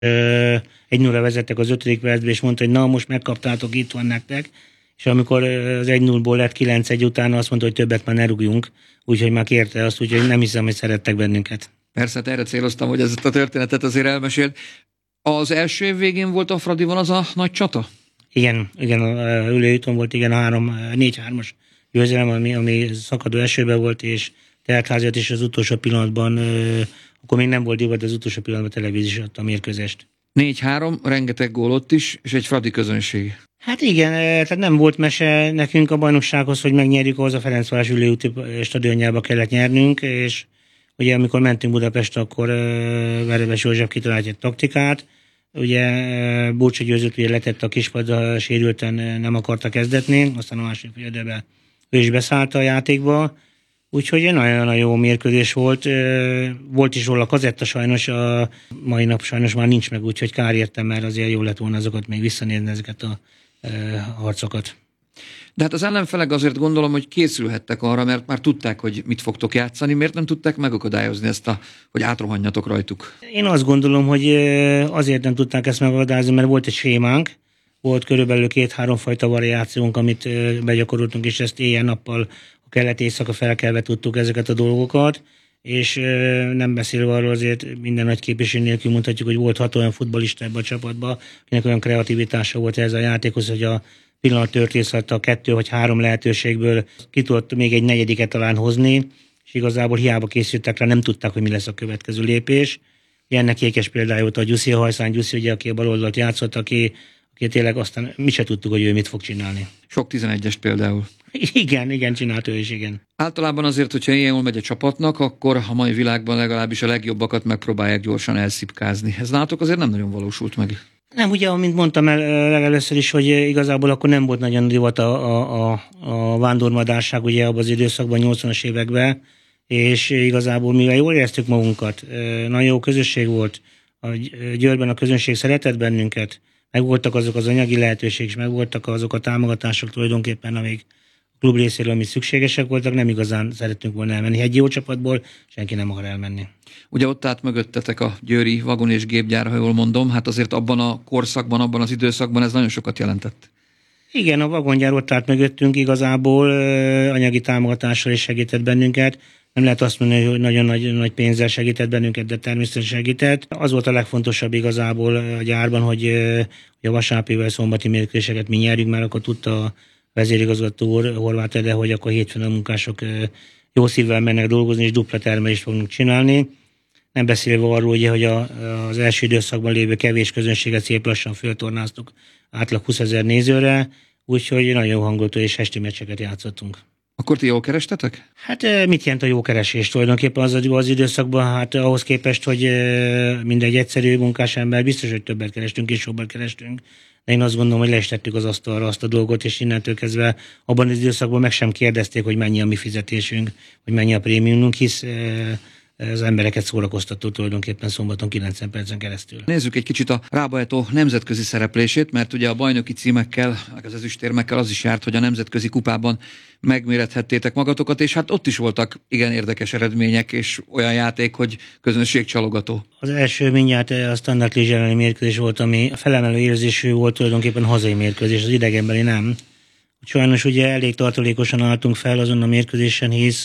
Egy 0 vezettek az 5. percben, és mondta, hogy na, most megkaptátok, itt van nektek. És amikor az 1-0-ból lett 9-1 utána, azt mondta, hogy többet már ne rúgjunk, úgyhogy már kérte azt, úgyhogy nem hiszem, hogy szerettek bennünket. Persze, hát erre céloztam, hogy ezt a történetet azért elmesélt. Az első év végén volt a Fradival az a nagy csata? Igen, Üllőúton volt, igen, a 4-3-as győzelem, ami szakadó esőben volt, és Teltháziat is az utolsó pillanatban, akkor még nem volt divat, az utolsó pillanatban televíziós adta a mérkőzést. 4-3, rengeteg gól ott is, és egy Fradi közönség. Hát igen, tehát nem volt mese nekünk a bajnoksághoz, hogy megnyerjük, ahhoz a Ferencváros Üllőúti stadionjába kellett nyernünk, és ugye amikor mentünk Budapestre, akkor Verebes József kitalált egy taktikát, ugye Burcsa Győzőt ugye letett a kispadra, sérülten nem akarta kezdetni, aztán a második fél időben ő is beszállt a játékba, úgyhogy egy nagyon jó mérkőzés volt. Volt is róla kazetta, sajnos a mai nap sajnos már nincs meg, úgyhogy kár értem, mert azért jó lett volna azokat még visszanézni, ezeket a harcokat. De hát az ellenfelek azért gondolom, hogy készülhettek arra, mert már tudták, hogy mit fogtok játszani. Miért nem tudták megakadályozni ezt, hogy átrohanjatok rajtuk? Én azt gondolom, hogy azért nem tudták ezt megakadályozni, mert volt egy sémánk, volt körülbelül 2-3 fajta variációnk, amit begyakoroltunk, és ezt éjjel-nappal a kelet-éjszaka felkelve tudtuk ezeket a dolgokat, és nem beszélve arról azért minden nagy képviség nélkül mondhatjuk, hogy volt 6 olyan futballista ebben a csapatban, akinek olyan kreativitása volt ez a játékhoz, hogy a pillanat történet alatt a 2 vagy 3 lehetőségből ki tudott még egy negyediket talán hozni, és igazából hiába készültek rá, nem tudták, hogy mi lesz a következő lépés. Ennek ékes példája volt a Gyuszi, a Hajszán Gyuszi, ugye, aki a bal oldalt játszott, aki tényleg aztán mi se tudtuk, hogy ő mit fog csinálni. Sok 11-es például. Igen, csinált ő is, igen. Általában azért, hogyha ilyen jól megy a csapatnak, akkor a mai világban legalábbis a legjobbakat megpróbálják gyorsan elszipkázni. Ez nálatok azért nem nagyon valósult meg. Nem, ugye, amint mondtam legelőször is, hogy igazából akkor nem volt nagyon divat a vándormadárság, ugye abban az időszakban, 80-as években, és igazából mivel jól éreztük magunkat, nagyon jó közösség volt, a Győrben a közönség szeretett bennünket, meg voltak azok az anyagi lehetőségek, és meg voltak azok a támogatások tulajdonképpen, amik a klub részéről, ami szükségesek voltak, nem igazán szerettünk volna elmenni. Egy jó csapatból senki nem akar elmenni. Ugye ott állt mögöttetek a győri vagon és gépgyár, ha jól mondom, hát azért abban a korszakban, abban az időszakban ez nagyon sokat jelentett. Igen, a vagongyár ott állt mögöttünk, igazából anyagi támogatással is segített bennünket. Nem lehet azt mondani, hogy nagyon nagy pénzzel segített bennünket, de természetesen segített. Az volt a legfontosabb igazából a gyárban, hogy a vasárnapi szombati mérkőzéseket mi nyerjük, mert akkor tudta a vezérigazgató úr, Horváth Ede, hogy akkor hétfőn a munkások jó szívvel mennek dolgozni, és dupla termelést fogunk csinálni. Nem beszélve arról, ugye, hogy az első időszakban lévő kevés közönséget szép lassan föltornáztuk átlag 20 000 nézőre, úgyhogy nagyon jó hangulatú és esti meccseket játszottunk. Akkor ti jól kerestetek? Hát mit jelent a jó keresés tulajdonképpen az időszakban? Hát ahhoz képest, hogy mindegy egyszerű munkás ember, biztos, hogy többet kerestünk és jobban kerestünk. De én azt gondolom, hogy le is tettük az asztalra azt a dolgot, és innentől kezdve abban az időszakban meg sem kérdezték, hogy mennyi a mi fizetésünk, hogy mennyi a prémiumunk, hisz az embereket szórakoztató tulajdonképpen szombaton 90 percen keresztül. Nézzük egy kicsit a Rába Eto nemzetközi szereplését, mert ugye a bajnoki címekkel, meg az ezüstérmekkel az is járt, hogy a nemzetközi kupában megmérethettétek magatokat, és hát ott is voltak igen érdekes eredmények, és olyan játék, hogy közönségcsalogató. Az első mindjárt a Standard Liège elleni mérkőzés volt, ami felemelő érzésű volt, tulajdonképpen hazai mérkőzés, az idegenbeli nem. Sajnos ugye elég tartalékosan álltunk fel azon a mérkőzésen, hisz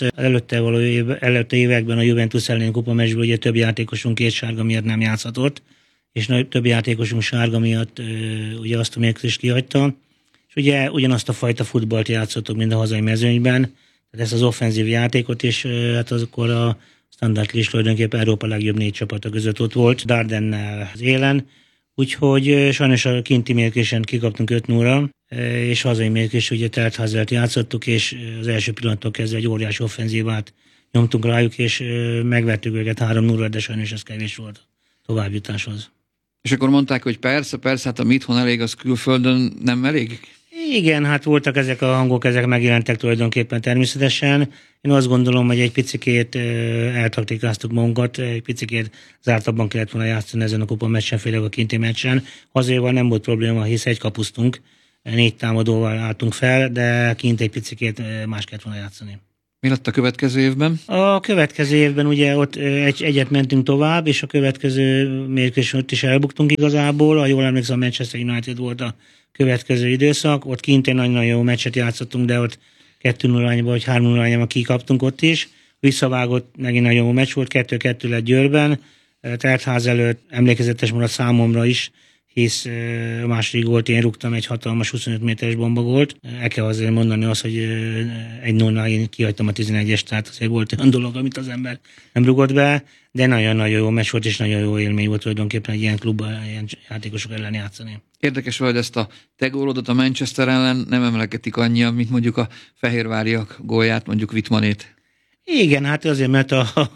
előtte években a Juventus elleni kupameccsből ugye több játékosunk 2 sárga miatt nem játszhatott, és több játékosunk sárga miatt ugye azt a mérkőzést kihagyta. És ugye ugyanazt a fajta futballt játszottuk, mint a hazai mezőnyben, tehát ezt az offenzív játékot, és hát akkor a Standard Liège tulajdonképpen Európa legjobb 4 csapata között ott volt, Dardennel az élen, úgyhogy sajnos a kinti mérkőzésen kikaptunk 5-0-ra, és hazai mérkőzés ugye Teltházelt játszottuk, és az első pillanattól kezdve egy óriási offenzívát nyomtunk rájuk, és megvertük őket 3-0-ra, de sajnos ez kevés volt továbbjutáshoz. És akkor mondták, hogy persze, hát ami itthon elég, az külföldön nem elég? Igen, hát voltak ezek a hangok, ezek megjelentek tulajdonképpen természetesen. Én azt gondolom, hogy egy picikét eltaktikáztuk magunkat, egy picikét zártabban kellett volna játszani ezen a kupa meccsen, főleg a kinti meccsen. Hazaival nem volt probléma, hisz egy kapusztunk, 4 támadóval álltunk fel, de kint egy picikét más kellett volna játszani. Mi lett a következő évben? A következő évben ugye ott egyet mentünk tovább, és a következő mérkőzésen ott is elbuktunk igazából. Ha jól emlékszem, a Manchester United volt a következő időszak. Ott kint egy nagyon jó meccset játszottunk, de ott 2-0 arányban, vagy 3-0 arányban kikaptunk ott is. Visszavágott, megint nagyon jó meccs volt, 2-2 lett Győrben. Teltház előtt emlékezetes maradt számomra is, hisz a második gólt én rúgtam, egy hatalmas 25 méteres bombagolt. El kell azért mondani azt, hogy 1-0-nál én kihagytam a 11-est, tehát azért volt olyan dolog, amit az ember nem rúgott be, de nagyon-nagyon jó meccs volt, és nagyon jó élmény volt tulajdonképpen egy ilyen klubban, ilyen játékosok ellen játszani. Érdekes, hogy ezt a te gólodat a Manchester ellen nem emlegetik annyian, mint mondjuk a fehérváriak gólját, mondjuk Wittmannét. Igen, hát azért, mert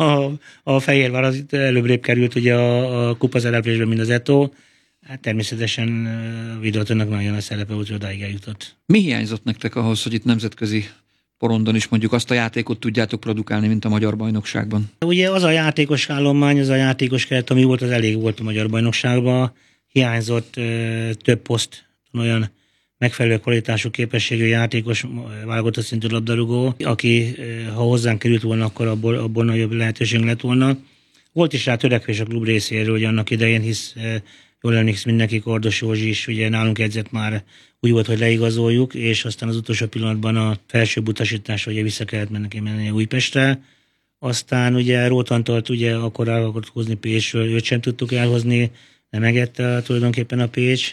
a Fehérvár az itt előbbre került ugye a kupaszereplésben, mint az Eto. Hát természetesen Videótonnak nagyon nagy szerepe volt, hogy odáig eljutott. Mi hiányzott nektek ahhoz, hogy itt nemzetközi porondon is mondjuk azt a játékot tudjátok produkálni, mint a magyar bajnokságban? Ugye az a játékos állomány, az a játékos keret, ami volt, az elég volt a magyar bajnokságban. Hiányzott több poszt, olyan megfelelő kvalitású képességű játékos, válogatott szintű labdarúgó, aki ha hozzánk került volna, akkor abból nagyobb lehetőség lett volna. Volt is rá törekvés a klub részéről, hogy annak idején, hisz jól emlékszem mindenki, Kordos Józsi is ugye nálunk edzett, már úgy volt, hogy leigazoljuk, és aztán az utolsó pillanatban a felsőbb utasításra ugye vissza kellett menni Újpestre. Aztán ugye Rótantolt ugye akkor el akart hozni Pécsről, őt sem tudtuk elhozni, nem engedte tulajdonképpen a Pécs,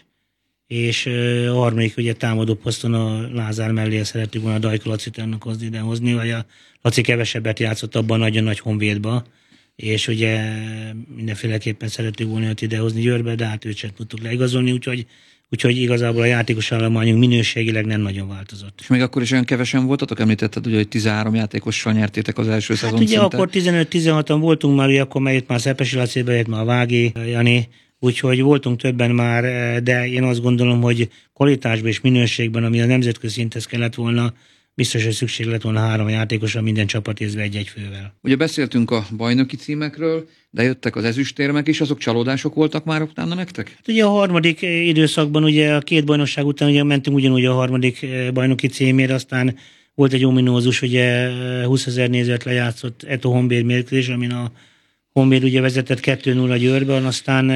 és a harmadik ugye támadó poszton a Lázár mellé szerettük volna a Dajka Lacit ennek hozni, vagy a Laci kevesebbet játszott abban nagyon nagy Honvédba, és ugye mindenféleképpen szerettük volna őt idehozni Győrbe, de hát őt sem tudtuk leigazolni, úgyhogy igazából a játékos állományunk minőségileg nem nagyon változott. És még akkor is olyan kevesen voltatok? Említetted, ugye, hogy 13 játékossal nyertétek az első szezon. Hát ugye akkor 15-16-an voltunk már, ugye akkor megjött már Szepesi Laci, bejött már Vági, Jani, úgyhogy voltunk többen már, de én azt gondolom, hogy kvalitásban és minőségben, ami a nemzetközi szinthez kellett volna, biztos, hogy szükség lett volna 3 játékosra, minden csapat észve egy-egy fővel. Ugye beszéltünk a bajnoki címekről, de jöttek az ezüstérmek is, azok csalódások voltak már utána nektek? Hát ugye a harmadik időszakban, ugye a 2 bajnokság után ugye mentünk ugyanúgy a harmadik bajnoki címért, aztán volt egy ominózus, ugye 20 000 nézőt lejátszott Eto Honvéd mérkőzés, amin a Honvéd ugye vezetett 2-0 Győrben, aztán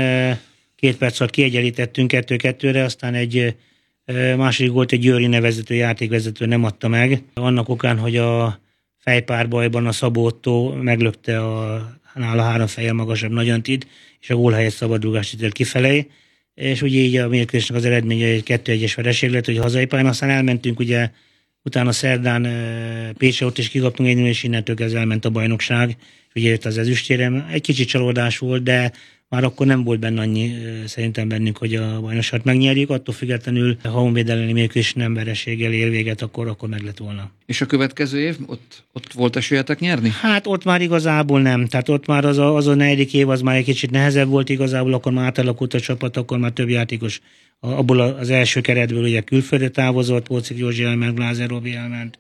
2 perc alatt kiegyenlítettünk 2-2-re, aztán egy második volt egy Győri nevezető játékvezető nem adta meg. Annak okán, hogy a fejpárbajban a Szabó Ottó meglökte nála 3 fejjel magasabb Nagyantit, és a gól helyett szabadrugást ítélt kifelé, és ugye így a mérkőzésnek az eredménye egy 2-1-es vereség lett, hogy hazai pályán, aztán elmentünk ugye utána szerdán Pécsre, ott is kikaptunk egy és innentől kezdve elment a bajnokság, és ugye jött az ezüstérem. Egy kicsit csalódás volt, de már akkor nem volt benne annyi szerintem bennünk, hogy a bajnokságot megnyerjük, attól függetlenül, ha Honvéd elleni mérkőzés nem vereséggel ér véget, akkor meg lett volna. És a következő év? Ott volt esélyetek nyerni? Hát ott már igazából nem. Tehát ott már az a 4. év az már egy kicsit nehezebb volt igazából, akkor már átalakult a csapat, akkor már több játékos abból az első keretből ugye külföldre távozott, Pócik Józsi elment, Glázer Robi elment,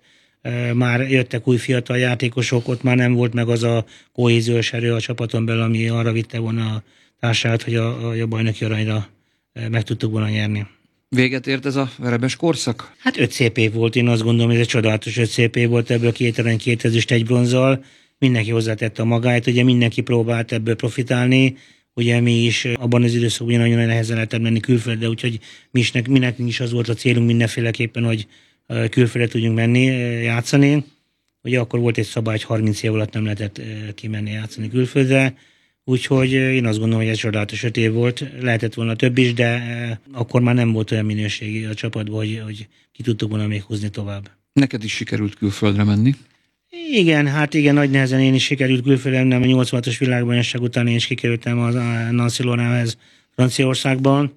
már jöttek új fiatal játékosok, ott már nem volt meg az a kohéziós erő a csapaton belül, ami arra vitte volna a társadalmat, hogy a bajnoki aranyra meg tudtuk volna nyerni. Véget ért ez a verebes korszak? Hát 5 szép év volt, én azt gondolom, hogy ez egy csodálatos 5 szép év volt, ebből 2 arany, 2 ezüst, 1 bronzzal. Mindenki hozzátette a magáit, ugye mindenki próbált ebből profitálni, ugye mi is abban az időszakban nagyon nehezen lehetett menni külföldre, úgyhogy mi nekünk is az volt a célunk mindenféleképpen, hogy külföldre tudjunk menni, játszani. Ugye akkor volt egy szabály, hogy 30 év alatt nem lehetett kimenni játszani külföldre, úgyhogy én azt gondolom, hogy ez csodálatos 5 év volt, lehetett volna több is, de akkor már nem volt olyan minőségi a csapatban, hogy ki tudtuk volna még húzni tovább. Neked is sikerült külföldre menni? Igen, hát igen, nagy nehezen én is sikerült külföldre, nem a 86-os világbajnokság után én is kikerültem a Nancy Lorrainhez Franciaországban.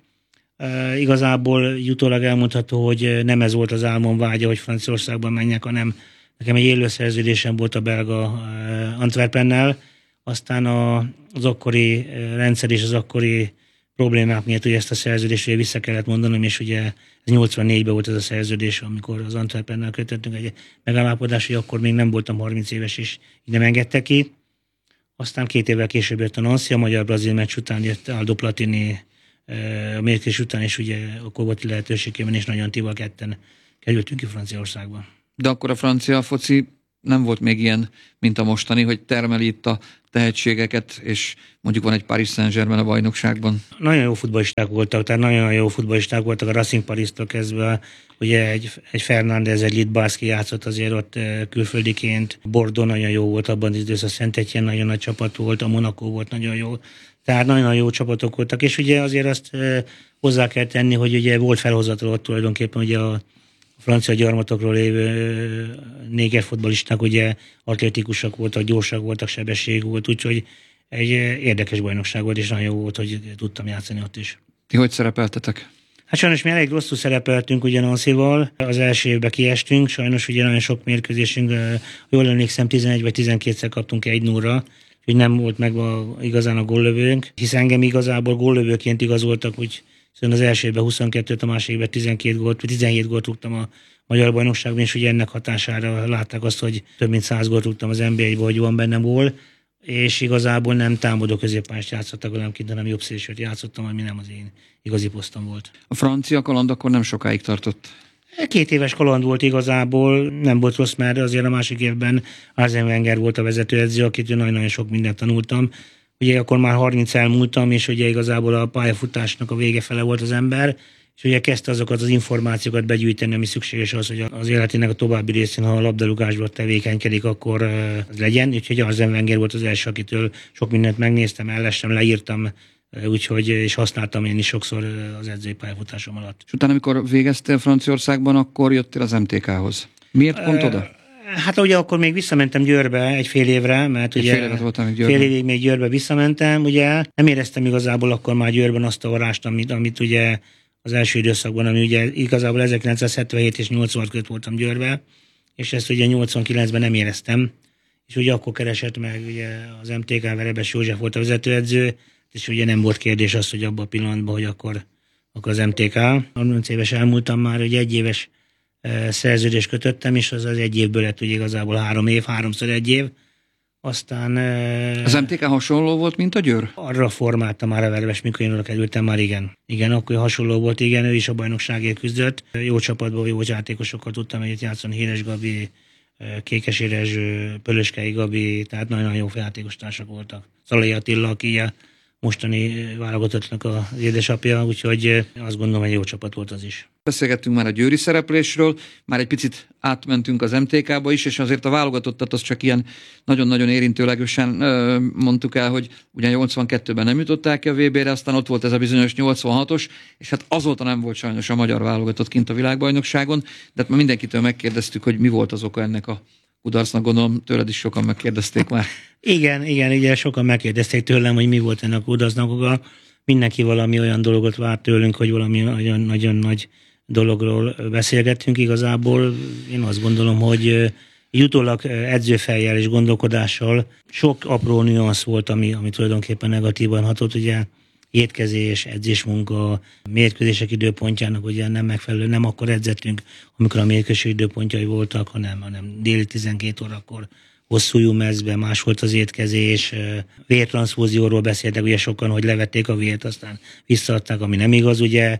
Igazából jutólag elmondható, hogy nem ez volt az álmom vágya, hogy Franciaországban menjek, hanem nekem egy élő szerződésem volt a belga Antwerpennel, aztán az akkori rendszer és az akkori problémák miatt ugye ezt a szerződést ugye vissza kellett mondanom, és ugye ez 84-ben volt ez a szerződés, amikor az Antwerpennel kötöttünk egy megállapodás, hogy akkor még nem voltam 30 éves, és így nem engedte ki. Aztán 2 évvel később jött a Nancy, a magyar-brazil meccs után jött Aldo Platini a mérkőzés után, és ugye akkor volt lehetőségében, és nagyon Tival ketten kerültünk ki Franciaországba. De akkor a francia foci nem volt még ilyen, mint a mostani, hogy termeli itt a tehetségeket, és mondjuk van egy Paris Saint-Germain a bajnokságban. Nagyon jó futballisták voltak, tehát nagyon jó futballisták voltak a Racing Paris-tól kezdve. Ugye egy Fernández, egy Littbarski játszott azért ott külföldiként. Bordeaux nagyon jó volt abban az időszak, Saint-Étienne nagyon nagy csapat volt, a Monaco volt nagyon jó. Tehát nagyon jó csapatok voltak, és ugye azért azt hozzá kell tenni, hogy ugye volt felhozatal ott tulajdonképpen ugye a francia gyarmatokról lévő néger futballisták ugye atlétikusak voltak, gyorsak voltak, sebesség volt, úgyhogy egy érdekes bajnokság volt, és nagyon jó volt, hogy tudtam játszani ott is. Ti hogy szerepeltetek? Hát sajnos mi elég rosszul szerepeltünk ugye Nancyval, az első évben kiestünk, sajnos ugye nagyon sok mérkőzésünk, jól emlékszem 11 vagy 12-szer kaptunk 1-0-ra, hogy nem volt meg igazán a góllövőnk, hisz engem igazából góllövőként igazoltak, úgy szóval az első évben 22-t, a másik évben 12 gólt, vagy 17 gólt rúgtam a magyar bajnokságban, és ugye ennek hatására látták azt, hogy több mint 100 gólt rúgtam az NBA-ba, hogy van bennem gól, és igazából nem támadó középpályást játszottak velem kint, hanem jobb szélsőt játszottam, ami nem az én igazi posztom volt. A francia kaland akkor nem sokáig tartott. 2 éves kaland volt igazából, nem volt rossz, mert azért a másik évben Arsène Wenger volt a vezetőedző, akitől nagyon-nagyon sok mindent tanultam. Ugye akkor már 30 elmúltam, és ugye igazából a pályafutásnak a vége fele volt az ember, és ugye kezdte azokat az információkat begyűjteni, ami szükséges az, hogy az életének a további részén, ha a labdarúgásban tevékenykedik, akkor az legyen. Úgyhogy Arsène Wenger volt az első, akitől sok mindent megnéztem, ellestem, leírtam, úgyhogy, és használtam én is sokszor az edzői pályafutásom alatt. És utána, amikor végeztél Franciaországban, akkor jöttél az MTK-hoz. Miért pont oda? Hát ugye akkor még visszamentem Győrbe egy fél évre, mert ugye fél évig még Győrbe visszamentem, ugye nem éreztem igazából akkor már Győrben azt a varást, amit ugye az első időszakban, ami ugye igazából 1977 és 86 között voltam Győrbe, és ezt ugye 89-ben nem éreztem, és ugye akkor keresett meg ugye az MTK, Verebes József volt a vezetőedző, és ugye nem volt kérdés az, hogy abban a pillanatban, hogy akkor az MTK. 30 éves elmúltam már, hogy 1 éves szerződést kötöttem, és az 1 évből lett ugye igazából 3 év, 3-szor 1 év. Aztán... Az MTK hasonló volt, mint a Győr? Arra formáltam már a Verebes, mikor én oda kerültem már, igen. Igen, akkor hasonló volt, igen, ő is a bajnokságért küzdött. Jó csapatból, jó játékosokkal tudtam együtt játszani, Híres Gabi, Kékes Érezső, Pölöskei Gabi, tehát nagyon jó játékos társak voltak. Szalai Attila, aki a mostani válogatottnak az édesapja, úgyhogy azt gondolom, hogy jó csapat volt az is. Beszélgettünk már a győri szereplésről, már egy picit átmentünk az MTK-ba is, és azért a válogatottat az csak ilyen nagyon-nagyon érintőlegesen mondtuk el, hogy ugye 82-ben nem jutották ki a VB-re, aztán ott volt ez a bizonyos 86-os, és hát azóta nem volt sajnos a magyar válogatott kint a világbajnokságon, de hát már mindenkitől megkérdeztük, hogy mi volt az oka ennek a kudarcnak, gondolom tőled is sokan megkérdezték már. Igen, ugye sokan megkérdezték tőlem, hogy mi volt ennek a kudarcnak oka. Mindenki valami olyan dologot várt tőlünk, hogy valami nagyon nagy dologról beszélgettünk igazából. Én azt gondolom, hogy utólag edzőfejjel és gondolkodással sok apró nüansz volt, ami tulajdonképpen negatívan hatott, ugye étkezés, edzésmunka, mérkőzések időpontjának ugye nem megfelelő, nem akkor edzettünk, amikor a mérkőzés időpontjai voltak, hanem déli 12 órakor hosszú mezben, más volt az étkezés, vértranszfúzióról beszéltek ugye sokan, hogy levették a vért, aztán visszaadták, ami nem igaz, ugye.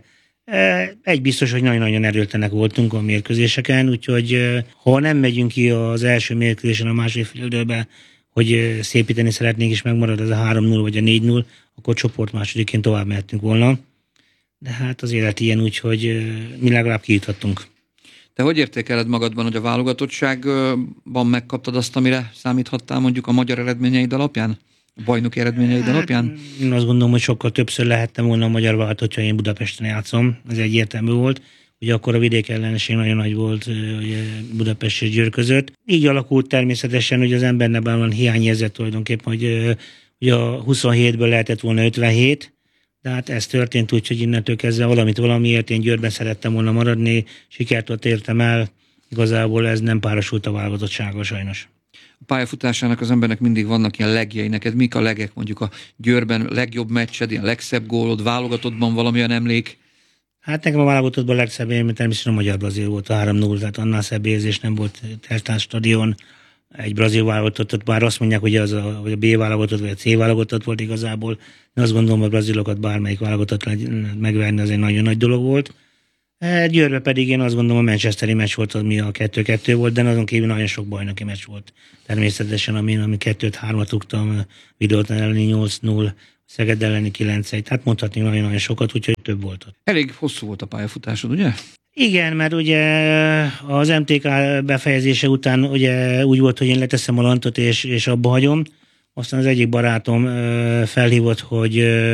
Egy biztos, hogy nagyon-nagyon erőtlenek voltunk a mérkőzéseken, úgyhogy ha nem megyünk ki az első mérkőzésen a második fél időbe, hogy szépíteni szeretnénk, és megmarad ez a 3-0 vagy a 4-0, akkor csoportmásodiként tovább mehetünk volna. De hát az élet ilyen, úgyhogy mi legalább kijuthattunk. Te hogy értékeled magadban, hogy a válogatottságban megkaptad azt, amire számíthattál mondjuk a magyar eredményeid alapján? A bajnoki eredményeid alapján? Én azt gondolom, hogy sokkal többször lehettem volna a magyar válogatott, hogyha én Budapesten játszom. Ez egyértelmű volt. Ugye akkor a vidék ellenesség nagyon nagy volt ugye Budapest és Győr között. Így alakult természetesen, hogy az embernek van hiányérzet tulajdonképpen, hogy ugye a 27-ből lehetett volna 57, de hát ez történt úgy, hogy innentől kezdve valamiért én Győrben szerettem volna maradni, sikert ott értem el, igazából ez nem párosult a válogatottsággal sajnos. A pályafutásának az embernek mindig vannak ilyen legjei. Neked mik a legek, mondjuk a Győrben legjobb meccsed, ilyen legszebb gólod, válogatottban valamilyen emlék? Hát nekem a válogatottban legszebb élmény természetesen a magyar-brazil volt a 3-0, tehát annál szebb érzés nem volt Teltán stadion. Egy brazil válogatottat, bár azt mondják, hogy vagy a B válogatott, vagy a C válogatott volt igazából. Én azt gondolom, hogy a brazilokat bármelyik válogatott megverni, az egy nagyon nagy dolog volt. Győrbe pedig én azt gondolom a manchesteri meccs volt, ami a 2-2 volt, de azon kívül nagyon sok bajnoki meccs volt. Természetesen, ami 2-3-at rúgtam, Videót elleni 8-0, Szeged elleni 9-1, tehát mondhatni nagyon-nagyon sokat, úgyhogy több volt ott. Elég hosszú volt a pályafutásod, ugye? Igen, mert ugye az MTK befejezése után ugye úgy volt, hogy én leteszem a lantot és abba hagyom. Aztán az egyik barátom felhívott, hogy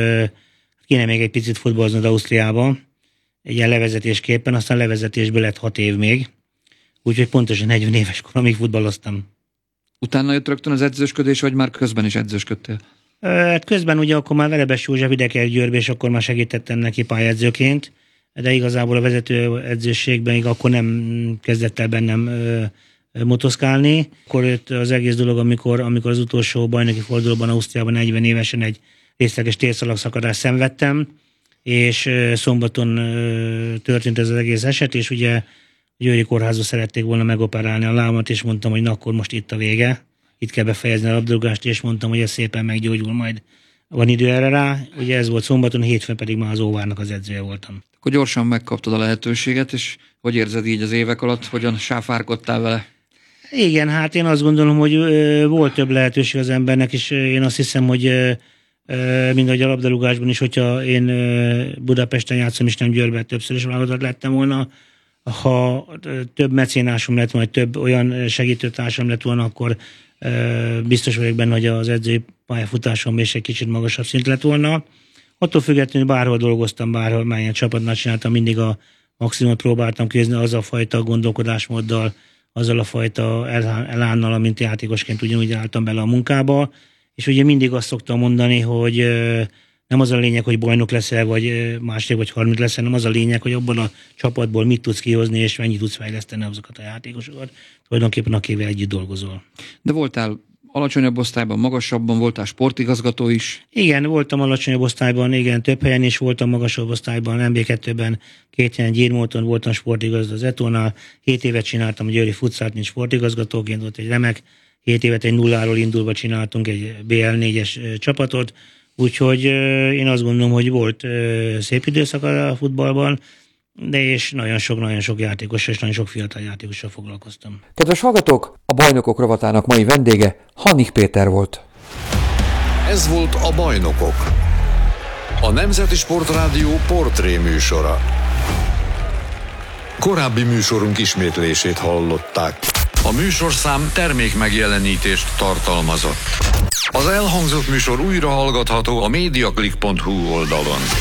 kéne még egy picit futballozni Ausztriába, egy ilyen levezetésképpen, aztán levezetésből lett 6 év még. Úgyhogy pontosan 40 éves koromig futballoztam. Utána jött rögtön az edzősködés, vagy már közben is edzősködtél? Hát közben ugye akkor már Verebes József ide került Győrbe, és akkor már segítettem neki pályaedzőként, de igazából a vezető edzőségben akkor nem kezdett el bennem motoszkálni. Akkor jött az egész dolog, amikor az utolsó bajnoki fordulóban Ausztriában 40 évesen egy részleges térszalagszakadást szenvedtem, és szombaton történt ez az egész eset, és ugye Győri kórházba szerették volna megoperálni a lábamat, és mondtam, hogy na akkor most itt a vége, itt kell befejezni a labdarúgást, és mondtam, hogy ez szépen meggyógyul, majd van idő erre rá. Ugye ez volt szombaton, hétfőn pedig már az Óvárnak az edzője voltam. Akkor gyorsan megkaptad a lehetőséget, és hogy érzed így az évek alatt, hogyan sáfárkodtál vele? Igen, hát én azt gondolom, hogy volt több lehetőség az embernek, és én azt hiszem, hogy mind a labdarúgásban is, hogyha én Budapesten játszom, és nem Győrben, többször is válogatott lettem volna, ha több mecénásom lett, vagy több olyan segítőtársam lett volna, akkor biztos vagyok benne, hogy az edzői pályafutásom is egy kicsit magasabb szint lett volna. Attól függetlenül bárhol dolgoztam, bárhol milyen csapatnál csináltam, mindig a maximumot próbáltam kihozni az a fajta gondolkodásmóddal, azzal a fajta elánnal, amint játékosként ugyanúgy álltam bele a munkába, és ugye mindig azt szoktam mondani, hogy nem az a lényeg, hogy bajnok leszel, vagy második, vagy harmadik leszel, hanem az a lényeg, hogy abban a csapatból mit tudsz kihozni, és mennyit tudsz fejleszteni azokat a játékosokat, tulajdonképpen akivel együtt dolgozol. De voltál alacsonyabb osztályban, magasabban, voltál sportigazgató is? Igen, voltam alacsonyabb osztályban, igen, több helyen is voltam magasabb osztályban, MB2-ben 2 helyen Gyirmóton voltam sportigazgató az Etónál, 7 évet csináltam a Győri futszált, mint sportigazgatóként, volt egy remek, 7 évet egy nulláról indulva csináltunk egy BL4-es csapatot, úgyhogy én azt gondolom, hogy volt szép időszak a futballban, de és nagyon sok játékossal és nagyon sok fiatal játékossal foglalkoztam. Kedves hallgatók, a Bajnokok rovatának mai vendége Hannig Péter volt. Ez volt a Bajnokok, a Nemzeti Sportrádió portré műsora. Korábbi műsorunk ismétlését hallották. A műsorszám termékmegjelenítést tartalmazott. Az elhangzott műsor újra hallgatható a mediaclick.hu oldalon.